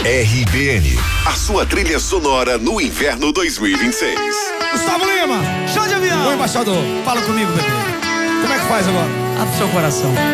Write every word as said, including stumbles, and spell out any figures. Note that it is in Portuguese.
R B N, a sua trilha sonora no inverno dois mil e vinte e seis. Gustavo Lima, chá de avião. Ô embaixador, fala comigo, bebê. Como é que faz agora? Abre seu coração.